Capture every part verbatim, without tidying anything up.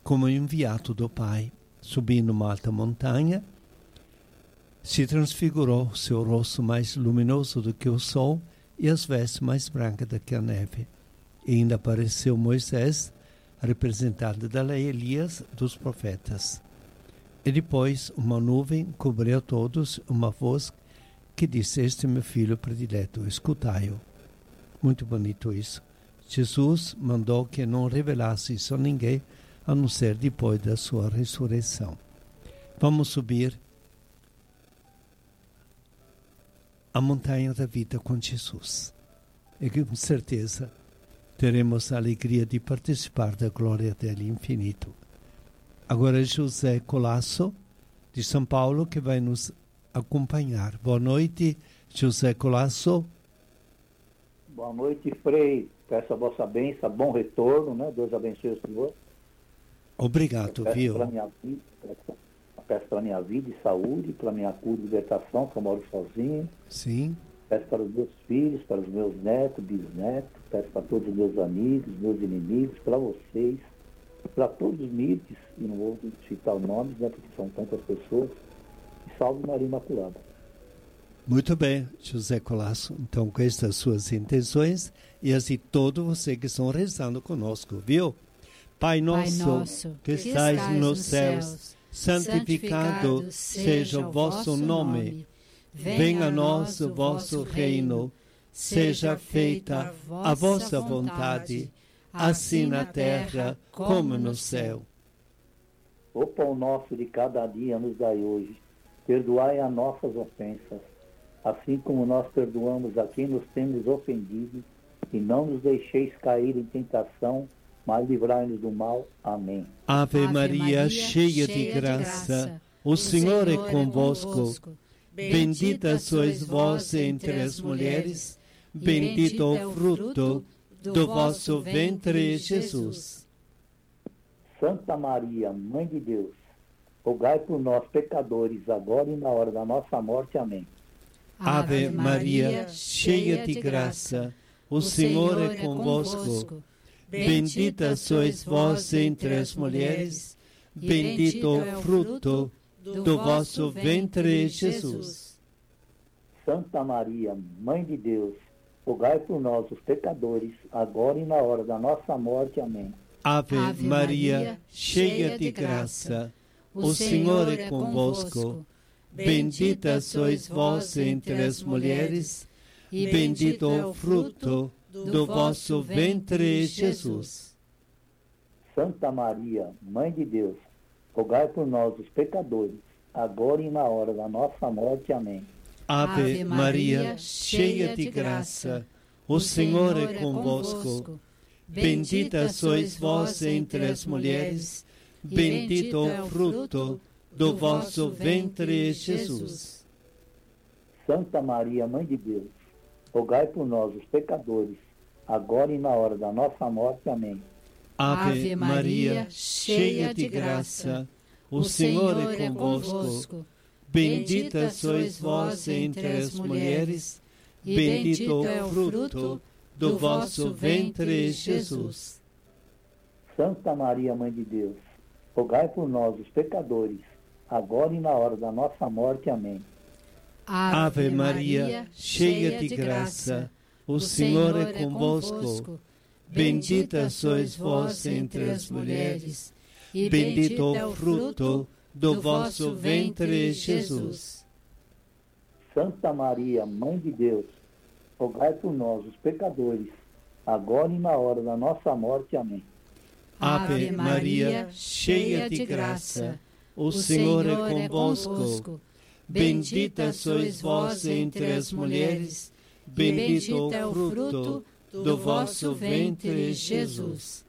como enviado do Pai, subindo numa alta montanha, se transfigurou seu rosto mais luminoso do que o sol e as vestes mais brancas do que a neve. E ainda apareceu Moisés, representado da lei, Elias dos profetas. E depois uma nuvem cobriu todos, uma voz que disse: este é meu filho predileto, escutai-o. Muito bonito isso. Jesus mandou que não revelasse isso a ninguém, a não ser depois da sua ressurreição. Vamos subir a montanha da vida com Jesus. E com certeza teremos a alegria de participar da glória dele infinito. Agora é José Colasso, de São Paulo, que vai nos acompanhar. Boa noite, José Colasso. Boa noite, Frei. Peço a vossa bênção, bom retorno, né? Deus abençoe o senhor. Obrigado, peço viu? Pra minha vida, peço para minha vida e saúde, para minha cura e libertação, que eu moro sozinho. Sim. Peço para os meus filhos, para os meus netos, bisnetos, peço para todos os meus amigos, meus inimigos, para vocês, para todos os mídias, e não vou citar os nomes, né? Porque são tantas pessoas. E salve Maria Imaculada. Muito bem, José Colasso. Então, com estas suas intenções e as de todos vocês que estão rezando conosco, viu? Pai nosso, Pai nosso que estais nos céus, santificado seja o vosso nome. Venha a nós o vosso reino. Seja feita a vossa vontade, assim na terra como no céu. O pão nosso de cada dia nos dai hoje. Perdoai as nossas ofensas, assim como nós perdoamos a quem nos temos ofendido, e não nos deixeis cair em tentação, mas livrai-nos do mal. Amém. Ave, Ave Maria, Maria, cheia de cheia de graça, graça, o Senhor é convosco. convosco. Bendita sois vós entre as mulheres, bendito o fruto do vosso ventre, Jesus. Santa Maria, Mãe de Deus, rogai por nós, pecadores, agora e na hora da nossa morte. Amém. Ave Maria, cheia de graça, o Senhor é convosco. Bendita sois vós entre as mulheres, bendito o fruto do vosso ventre, Jesus. Santa Maria, Mãe de Deus, rogai por nós, os pecadores, agora e na hora da nossa morte. Amém. Ave Maria, cheia de graça, o Senhor é convosco. Bendita sois vós entre as mulheres, e bendito o fruto do vosso ventre, Jesus. Santa Maria, Mãe de Deus, rogai por nós, os pecadores, agora e na hora da nossa morte. Amém. Ave Maria, cheia de graça, o Senhor é convosco. Bendita sois vós entre as mulheres, bendito o fruto do vosso ventre, Jesus. Santa Maria, Mãe de Deus, rogai por nós, os pecadores, agora e na hora da nossa morte. Amém. Ave Maria, cheia de graça, o Senhor é convosco. Bendita sois vós entre as mulheres, bendito o fruto do vosso ventre, Jesus. Santa Maria, Mãe de Deus, rogai por nós, os pecadores, agora e na hora da nossa morte. Amém. Ave Maria, cheia de graça, o Senhor é convosco. Bendita sois vós entre as mulheres, e bendito o fruto do vosso ventre, Jesus. Santa Maria, Mãe de Deus, rogai por nós, os pecadores, agora e na hora da nossa morte. Amém. Ave Maria, cheia de graça, o Senhor é convosco. Bendita sois vós entre as mulheres, bendito é o fruto do vosso ventre, Jesus.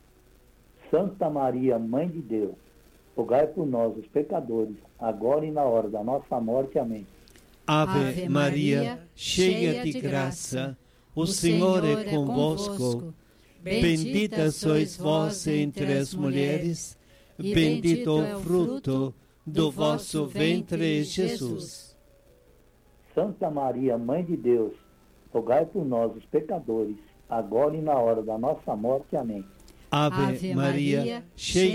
Santa Maria, Mãe de Deus, rogai por nós, os pecadores, agora e na hora da nossa morte. Amém. Ave Maria, cheia de graça, o Senhor é convosco. Bendita sois vós entre as mulheres, bendito é o fruto do vosso ventre, Jesus. Santa Maria, Mãe de Deus, rogai por nós, os pecadores, agora e na hora da nossa morte. Amém. Ave Maria, cheia